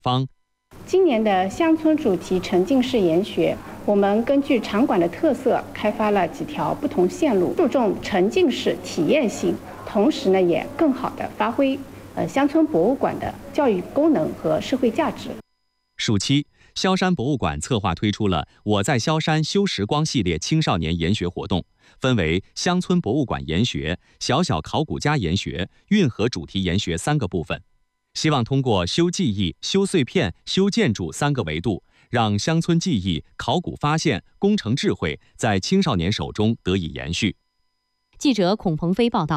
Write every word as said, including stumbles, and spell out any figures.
方。 今年的乡村主题沉浸式研学，我们根据场馆的特色，开发了几条不同线路，注重沉浸式体验性，同时呢，也更好地发挥呃乡村博物馆的教育功能和社会价值。 暑期，萧山博物馆策划推出了“我在萧山修时光”系列青少年研学活动，分为乡村博物馆研学、小小考古家研学、运河主题研学三个部分。希望通过修记忆、修碎片、修建筑三个维度，让乡村记忆、考古发现、工程智慧在青少年手中得以延续。 记者孔鹏飞报道。